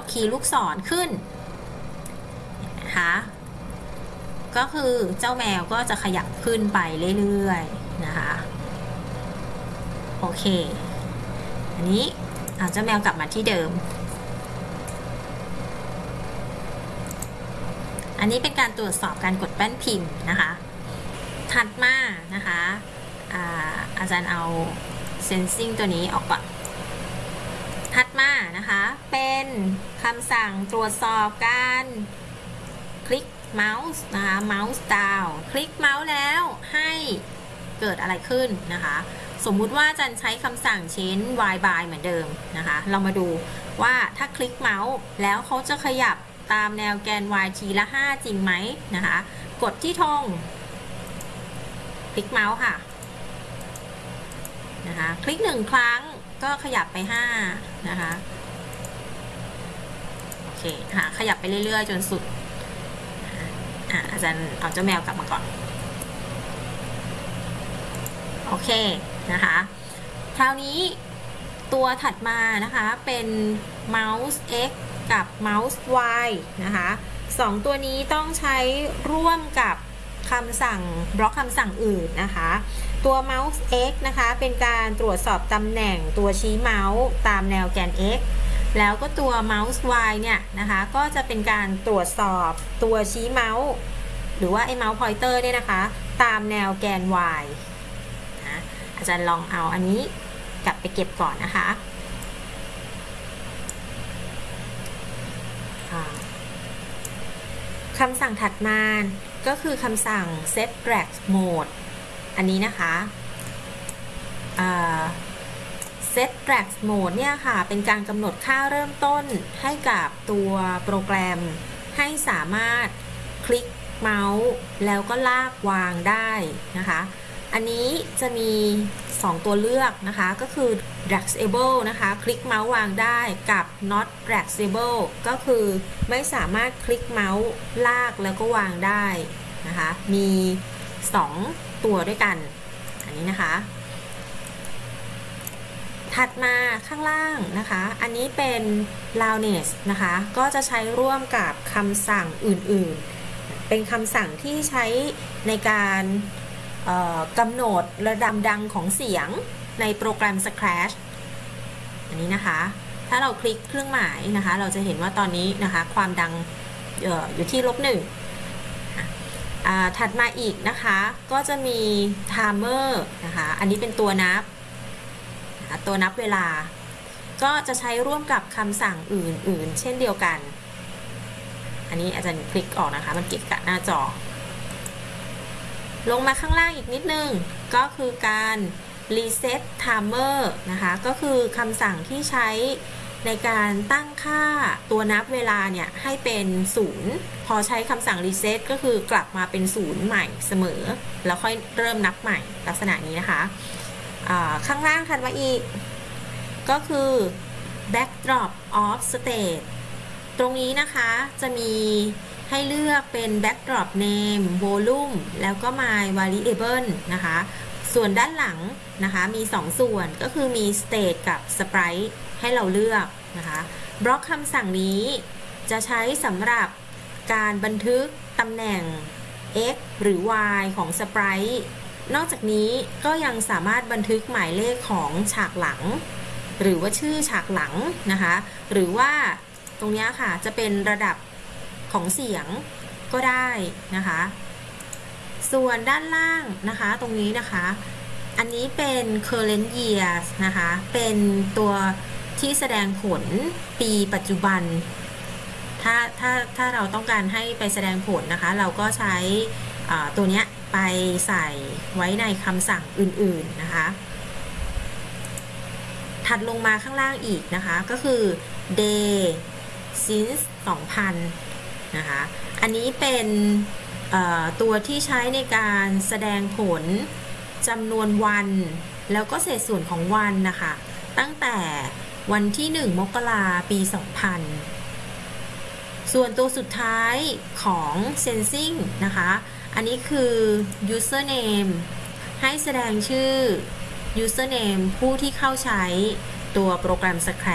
ดคีย์ลูกศรขึ้นนะคะก็คือเจ้าแมวก็จะขยับขึ้นไปเรื่อยๆนะคะโอเคอันนี้เจ้าแมวกลับมาที่เดิมอันนี้เป็นการตรวจสอบการกดแป้นพิมพ์นะคะถัดมานะคะอาจารย์เอา sensing ตัวนี้ออกก่อนถัดมานะคะเป็นคำสั่งตรวจสอบการคลิกเมาส์นะคะเมาส์ดาวคลิกเมาส์แล้วให้เกิดอะไรขึ้นนะคะสมมุติว่าอาจารย์ใช้คำสั่ง change y by เหมือนเดิมนะคะเรามาดูว่าถ้าคลิกเมาส์แล้วเขาจะขยับตามแนวแกน y ทีละ5จริงไหมนะคะกดที่ธงคลิกเมาส์ค่ะนะคะคลิก1ครั้งก็ขยับไป5นะคะโอเคค่ะขยับไปเรื่อยๆจนสุดอาจารย์เอาเจ้าแมวกลับมาก่อนโอเคนะคะคราวนี้ตัวถัดมานะคะเป็น mouse x กับ mouse y นะคะ2ตัวนี้ต้องใช้ร่วมกับคำสั่งบล็อกคำสั่งอื่นนะคะตัว mouse x นะคะเป็นการตรวจสอบตำแหน่งตัวชี้เมาส์ตามแนวแกน x แล้วก็ตัว mouse y เนี่ยนะคะก็จะเป็นการตรวจสอบตัวชี้เมาส์หรือว่าไอ้ mouse pointer เนี่ยนะคะตามแนวแกน y นะอาจารย์ลองเอาอันนี้กลับไปเก็บก่อนนะคะคำสั่งถัดมาก็คือคำสั่ง set drag mode อันนี้นะคะset drag mode เนี่ยค่ะเป็นการกำหนดค่าเริ่มต้นให้กับตัวโปรแกรมให้สามารถคลิกเมาส์แล้วก็ลากวางได้นะคะอันนี้จะมี2ตัวเลือกนะคะก็คือ draggable นะคะคลิกเมาส์วางได้กับ not draggable ก็คือไม่สามารถคลิกเมาส์ลากแล้วก็วางได้นะคะมี2ตัวด้วยกันอันนี้นะคะถัดมาข้างล่างนะคะอันนี้เป็น loudness นะคะก็จะใช้ร่วมกับคำสั่งอื่นๆเป็นคำสั่งที่ใช้ในการกำหนดระดับดังของเสียงในโปรแกรม Scratch อันนี้นะคะถ้าเราคลิกเครื่องหมายนะคะเราจะเห็นว่าตอนนี้นะคะความดังอยู่ที่-1ถัดมาอีกนะคะก็จะมี timer นะคะอันนี้เป็นตัวนับเวลาก็จะใช้ร่วมกับคำสั่งอื่นๆเช่นเดียวกันอันนี้อาจารย์คลิกออกนะคะมันเกะกะหน้าจอลงมาข้างล่างอีกนิดนึงก็คือการ reset timer นะคะก็คือคำสั่งที่ใช้ในการตั้งค่าตัวนับเวลาเนี่ยให้เป็น0พอใช้คำสั่ง reset ก็คือกลับมาเป็น0ใหม่เสมอแล้วค่อยเริ่มนับใหม่ลักษณะนี้นะคะข้างล่างถัดมาอีกก็คือ backdrop of state ตรงนี้นะคะจะมีให้เลือกเป็น backdrop name volume แล้วก็ my variable นะคะส่วนด้านหลังนะคะมี2ส่วนก็คือมี state กับ sprite ให้เราเลือกนะคะบล็อกคำสั่งนี้จะใช้สำหรับการบันทึกตำแหน่ง x หรือ y ของ sprite นอกจากนี้ก็ยังสามารถบันทึกหมายเลขของฉากหลังหรือว่าชื่อฉากหลังนะคะหรือว่าตรงนี้ค่ะจะเป็นระดับของเสียงก็ได้นะคะส่วนด้านล่างนะคะตรงนี้นะคะอันนี้เป็น current year นะคะเป็นตัวที่แสดงผลปีปัจจุบันถ้าเราต้องการให้ไปแสดงผลนะคะเราก็ใช้ตัวเนี้ยไปใส่ไว้ในคำสั่งอื่นๆนะคะถัดลงมาข้างล่างอีกนะคะก็คือ day since 2000นะคะอันนี้เป็นตัวที่ใช้ในการแสดงผลจำนวนวันแล้วก็เศษส่วนของวันนะคะตั้งแต่วันที่1 มกราคม ปี 2000ส่วนตัวสุดท้ายของ sensing นะคะอันนี้คือ username ให้แสดงชื่อ username ผู้ที่เข้าใช้ตัวโปรแกรม Scratch